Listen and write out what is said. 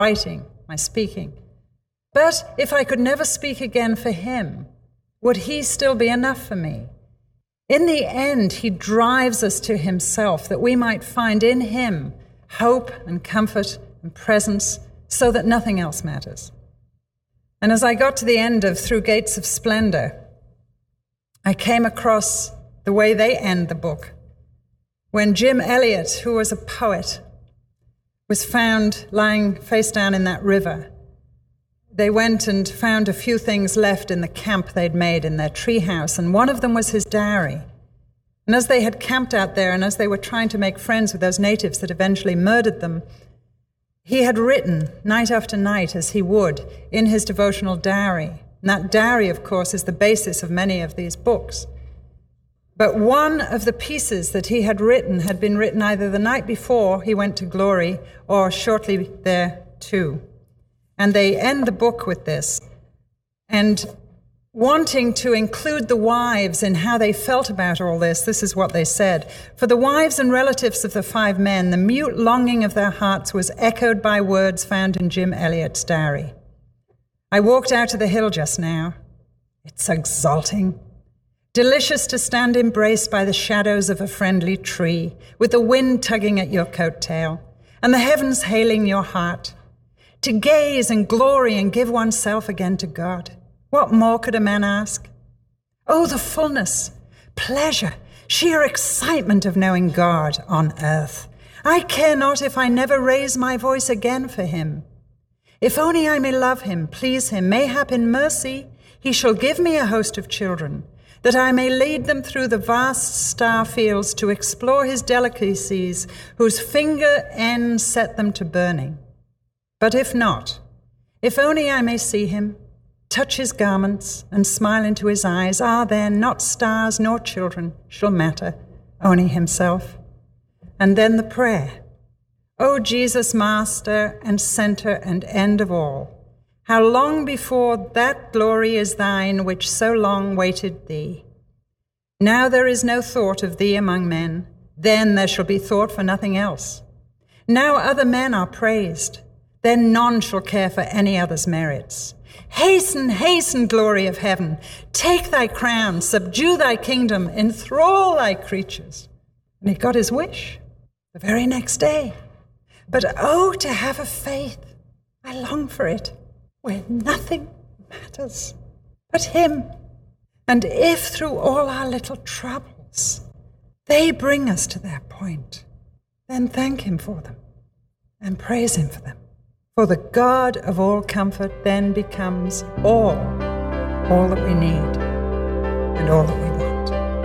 writing, my speaking. But if I could never speak again for him, would he still be enough for me? In the end, he drives us to himself, that we might find in him hope and comfort and presence, so that nothing else matters. And as I got to the end of Through Gates of Splendor, I came across the way they end the book, when Jim Elliot, who was a poet, was found lying face down in that river. They went and found a few things left in the camp they'd made in their treehouse, and one of them was his diary. And as they had camped out there, and as they were trying to make friends with those natives that eventually murdered them, he had written night after night, as he would, in his devotional diary. And that diary, of course, is the basis of many of these books. But one of the pieces that he had written had been written either the night before he went to glory or shortly there too. And they end the book with this. And wanting to include the wives in how they felt about all this, this is what they said. For the wives and relatives of the 5 men, the mute longing of their hearts was echoed by words found in Jim Elliot's diary. I walked out to the hill just now. It's exalting. Delicious to stand embraced by the shadows of a friendly tree, with the wind tugging at your coat tail, and the heavens hailing your heart. To gaze and glory and give oneself again to God. What more could a man ask? Oh, the fullness, pleasure, sheer excitement of knowing God on earth. I care not if I never raise my voice again for him. If only I may love him, please him, mayhap in mercy he shall give me a host of children, that I may lead them through the vast star fields to explore his delicacies, whose finger ends set them to burning. But if not, if only I may see him, touch his garments, and smile into his eyes, then not stars nor children shall matter, only himself. And then the prayer. O Jesus, Master and Center and End of all, how long before that glory is thine which so long waited thee. Now there is no thought of thee among men, then there shall be thought for nothing else. Now other men are praised, then none shall care for any other's merits. Hasten, hasten, glory of heaven. Take thy crown, subdue thy kingdom, enthrall thy creatures. And he got his wish the very next day. But oh, to have a faith, I long for it, where nothing matters but him. And if through all our little troubles they bring us to that point, then thank him for them and praise him for them. For the God of all comfort then becomes all that we need and all that